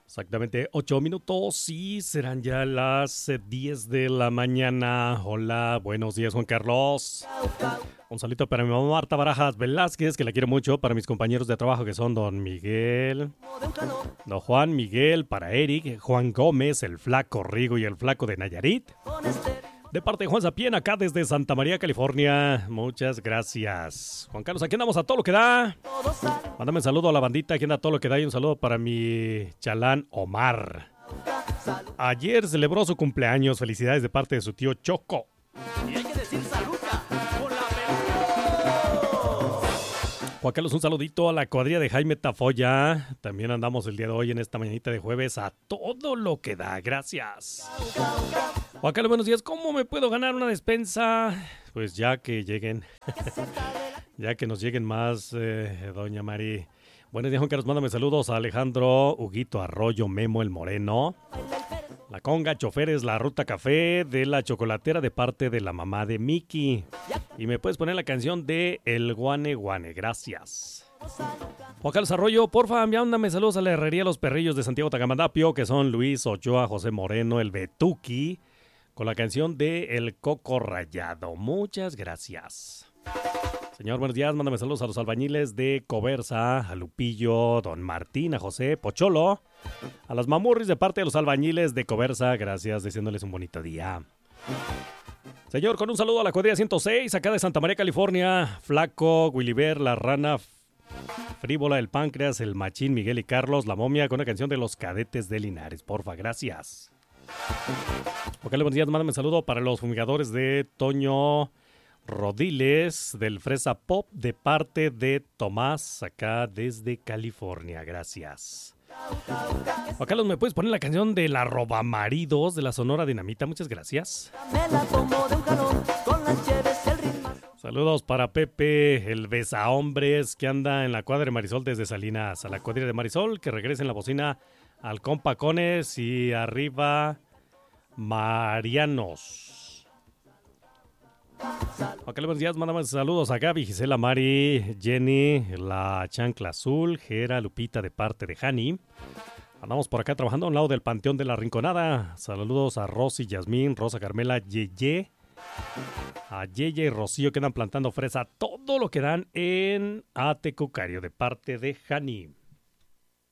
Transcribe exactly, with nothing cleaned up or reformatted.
Exactamente ocho minutos y serán ya las eh, diez de la mañana. Hola, buenos días, Juan Carlos. Un saludo para mi mamá Marta Barajas Velázquez, que la quiero mucho. Para mis compañeros de trabajo, que son don Miguel, don Juan Miguel, para Eric, Juan Gómez, el flaco Rigo y el flaco de Nayarit. De parte de Juan Sapien, acá desde Santa María, California. Muchas gracias. Juan Carlos, aquí andamos a todo lo que da. Mándame un saludo a la bandita, aquí anda a todo lo que da. Y un saludo para mi chalán Omar. Ayer celebró su cumpleaños. Felicidades de parte de su tío Choco. Y hay que decir saluca con la Juan Carlos, un saludito a la cuadrilla de Jaime Tafoya. También andamos el día de hoy en esta mañanita de jueves a todo lo que da. Gracias. Juan Carlos, buenos días. ¿Cómo me puedo ganar una despensa? Pues ya que lleguen. Ya que nos lleguen más, eh, doña Mari. Buenos días, Juan Carlos. Mándame saludos a Alejandro, Huguito Arroyo, Memo el Moreno. La Conga, choferes, la Ruta Café de la Chocolatera de parte de la mamá de Miki. Y me puedes poner la canción de El Guane Guane. Gracias. Juan Carlos Arroyo, porfa, mándame saludos a la herrería Los Perrillos de Santiago Tagamandapio, que son Luis Ochoa, José Moreno, el Betuki, con la canción de El Coco Rayado. Muchas gracias. Señor, buenos días. Mándame saludos a los albañiles de Cobersa, a Lupillo, don Martín, a José, Pocholo, a las mamurris de parte de los albañiles de Cobersa. Gracias, deseándoles un bonito día. Señor, con un saludo a la cuadrilla ciento seis, acá de Santa María, California. Flaco, Williver, la rana frívola, el páncreas, el machín, Miguel y Carlos, la momia, con una canción de los cadetes de Linares. Porfa, gracias. Ok, buenos días. Mándame un saludo para los fumigadores de Toño Rodiles del Fresa Pop de parte de Tomás, acá desde California. Gracias. Juan Carlos, ¿me puedes poner la canción de la Robamaridos de la Sonora Dinamita? Muchas gracias. Saludos para Pepe, el besahombres que anda en la cuadra de Marisol desde Salinas. A la cuadrilla de Marisol, que regrese en la bocina al compa Cones y arriba Marianos. Ok, buenos días, mándame saludos a Gaby, Gisela, Mari, Jenny, la Chancla Azul, Jera, Lupita de parte de Hani. Andamos por acá trabajando a un lado del Panteón de la Rinconada. Saludos a Rosy, Yasmín, Rosa Carmela, Yeye, a Yeye y Rocío que andan plantando fresa, todo lo que dan en Atecucario de parte de Hani.